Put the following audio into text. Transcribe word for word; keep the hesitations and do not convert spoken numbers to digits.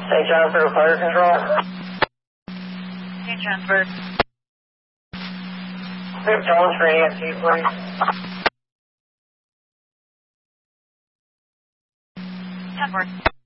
Saint Johnsburg Fire Control. Saint Johnsburg. Quick tones for A F T, please. ten four.